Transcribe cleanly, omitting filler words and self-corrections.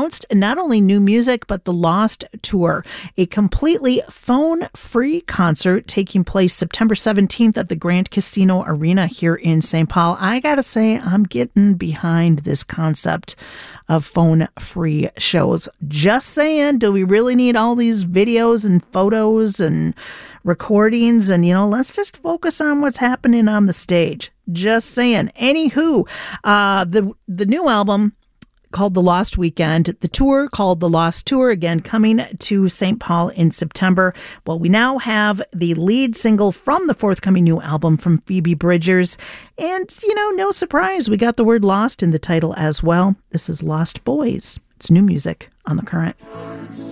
announced not only new music, but the Lost Tour, a completely phone-free concert taking place September 17th at the Grand Casino Arena here in St. Paul. I gotta say, I'm getting behind this concept of phone-free shows. Just saying, do we really need all these videos and photos and recordings? And, let's just focus on what's happening on the stage. Just saying. Anywho, the new album called The Lost Weekend, the tour called The Lost Tour, again coming to St. Paul in September. Well, we now have the lead single from the forthcoming new album from Phoebe Bridgers. And, no surprise, we got the word lost in the title as well. This is Lost Boys. It's new music on The Current.